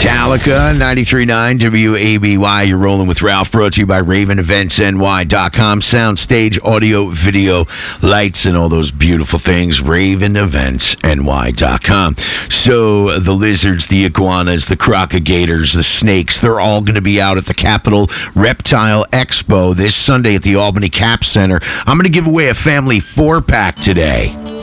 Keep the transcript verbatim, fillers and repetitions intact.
Metallica, ninety-three point nine W A B Y. You're rolling with Ralph, brought to you by Raven Events N Y dot com. Sound, stage, audio, video, lights, and all those beautiful things. Raven Events N Y dot com. So the lizards, the iguanas, the crocodilators, the snakes, they're all going to be out at the Capitol Reptile Expo this Sunday at the Albany Cap Center. I'm going to give away a family four-pack today.